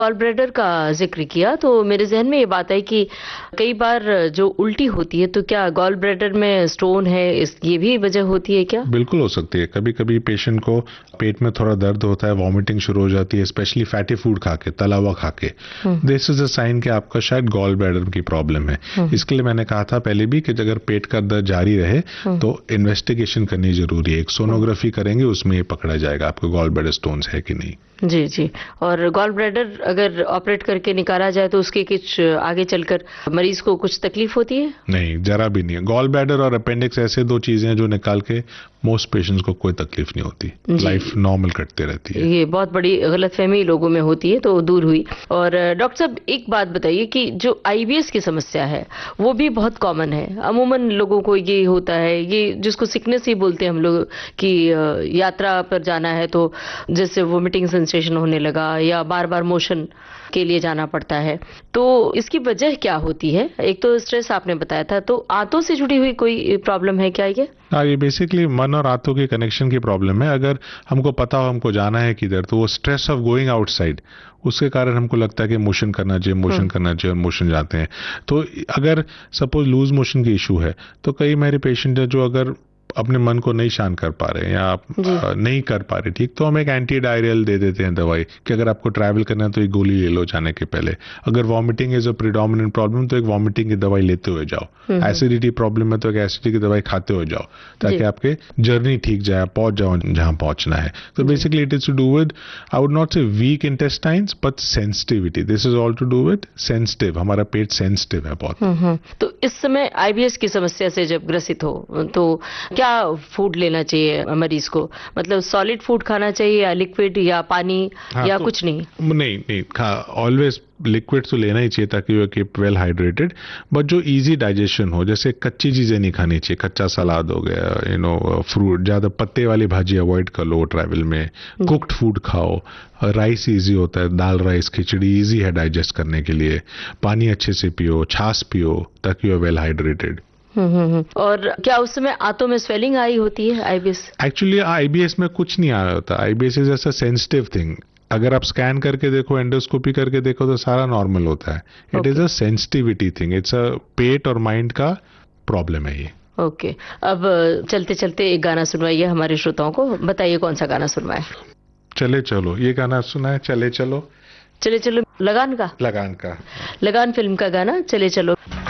Gall bladder का जिक्र किया तो मेरे जहन में ये बात आई कि कई बार जो उल्टी होती है तो क्या गॉल ब्लैडर में स्टोन है, इस ये भी वजह होती है क्या? बिल्कुल हो सकती है। कभी कभी पेशेंट को पेट में थोड़ा दर्द होता है, वॉमिटिंग शुरू हो जाती है, स्पेशली फैटी फूड खा के, तला हुआ खा के। दिस इज अ साइन कि आपका शायद गॉल ब्लैडर की प्रॉब्लम है। इसके लिए मैंने कहा था पहले भी कि अगर पेट का दर्द जारी रहे तो इन्वेस्टिगेशन करनी जरूरी है। एक सोनोग्राफी करेंगे, उसमें ये पकड़ा जाएगा आपको गॉल ब्लैडर स्टोन्स है कि नहीं। जी जी। और गॉल ब्लैडर अगर ऑपरेट करके निकाला जाए तो उसके कुछ आगे चलकर मरीज को कुछ तकलीफ होती है? नहीं, जरा भी नहीं है। गॉल ब्लैडर और अपेंडिक्स ऐसे दो चीजें हैं जो निकाल के मोस्ट पेशेंट्स को कोई तकलीफ नहीं होती, लाइफ नॉर्मल कटती रहती है। ये बहुत बड़ी गलतफहमी लोगों में होती है तो दूर हुई। और डॉक्टर साहब एक बात बताइए कि जो आईबीएस की समस्या है वो भी बहुत कॉमन है, अमूमन लोगों को ये होता है, ये जिसको सिकनेस ही बोलते हैं हम लोग कि यात्रा पर जाना है तो जैसे वोमिटिंग सेंसेशन होने लगा या बार बार मोशन के लिए जाना पड़ता है, तो इसकी वजह क्या होती है? एक तो स्ट्रेस आपने बताया था, तो आंतों से जुड़ी हुई कोई प्रॉब्लम है क्या ये? हाँ, ये बेसिकली मन और आंतों के कनेक्शन की प्रॉब्लम है। अगर हमको पता हो हमको जाना है किधर, तो वो स्ट्रेस ऑफ गोइंग आउटसाइड, उसके कारण हमको लगता है कि मोशन करना चाहिए, मोशन करना चाहिए, और मोशन जाते हैं। तो अगर सपोज लूज मोशन की इशू है तो कई मेरे पेशेंट है जो अगर अपने मन को नहीं शांत कर पा रहे हैं या आप नहीं कर पा रहे ठीक, तो हम एक एंटी डायरियल दे देते हैं दवाई कि अगर आपको ट्रैवल करना है तो एक गोली ले लो जाने के पहले। अगर vomiting is a predominant problem तो एक वॉमिटिंग की दवाई लेते हुए जाओ। एसिडिटी प्रॉब्लम है तो एक एसिडिटी की दवाई खाते हुए जाओ ताकि आपके जर्नी ठीक जाए, पहुंच जाओ जहां पहुंचना है। तो basically it is to do with, I would not से week intestines but sensitivity. This is all to do with sensitive, हमारा पेट सेंसिटिव है बहुत। तो इस समय आईबीएस की समस्या से जब ग्रसित हो तो क्या फूड लेना चाहिए मरीज को? मतलब सॉलिड फूड खाना चाहिए या लिक्विड या पानी या तो कुछ नहीं? नहीं नहीं, ऑलवेज लिक्विड तो लेना ही चाहिए ताकि you keep well hydrated. But जो इजी डाइजेशन हो, जैसे कच्ची चीजें नहीं खानी चाहिए। कच्चा सलाद हो गया, फ्रूट, ज्यादा पत्ते वाली भाजी अवॉइड कर लो ट्रैवल में। कुक्ड फूड खाओ, राइस इजी होता है, दाल राइस खिचड़ी इजी है डाइजेस्ट करने के लिए। पानी अच्छे से पियो, छाछ पियो ताकि यू वेल हाइड्रेटेड। और क्या उस समय आंतों में स्वेलिंग आई होती है आईबीएस? एक्चुअली आईबीएस में कुछ नहीं आया होता। आईबीएस इज ऐसा सेंसिटिव थिंग। अगर आप स्कैन करके देखो, एंडोस्कोपी करके देखो तो सारा नॉर्मल होता है। It is a sensitivity thing, it's a पेट और माइंड का प्रॉब्लम है ये। ओके। अब चलते चलते एक गाना सुनवाइए हमारे श्रोताओं को। बताइए कौन सा गाना सुनवाए? चले चलो, ये गाना सुना है, चले चलो। चले चलो लगान का? लगान का। लगान फिल्म का गाना चले चलो।